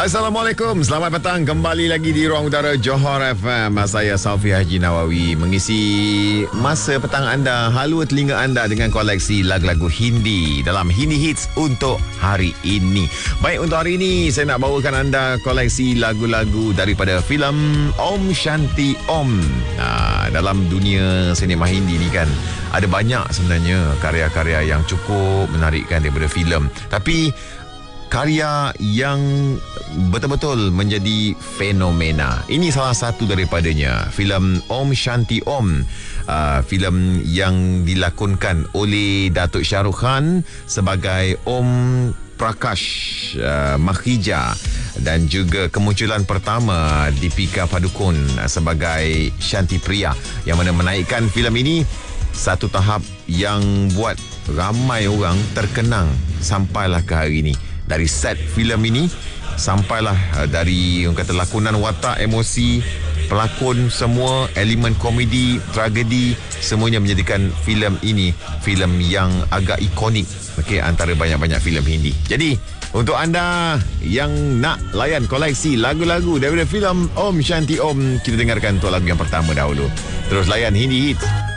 Assalamualaikum, selamat petang. Kembali lagi di Ruang Udara Johor FM. Saya Saufi Haji Nawawi mengisi masa petang anda, halua telinga anda dengan koleksi lagu-lagu Hindi dalam Hindi Hits untuk hari ini. Baik, untuk hari ini saya nak bawakan anda koleksi lagu-lagu daripada filem Om Shanti Om. Dalam dunia sinema Hindi ni kan ada banyak sebenarnya karya-karya yang cukup menarikkan daripada filem. Tapi karya yang betul-betul menjadi fenomena, ini salah satu daripadanya, filem Om Shanti Om. Filem yang dilakonkan oleh Datuk Shah Rukh Khan sebagai Om Prakash Makhija, dan juga kemunculan pertama Deepika Padukone sebagai Shanti Priya, yang mana menaikkan filem ini satu tahap yang buat ramai orang terkenang sampailah ke hari ini. Dari set filem ini, sampailah dari orang kata lakonan watak, emosi pelakon, semua elemen komedi, tragedi, semuanya menjadikan filem ini filem yang agak ikonik, antara banyak-banyak filem Hindi. Jadi untuk anda yang nak layan koleksi lagu-lagu daripada filem Om Shanti Om, kita dengarkan untuk lagu yang pertama dahulu. Terus layan Hindi Hits.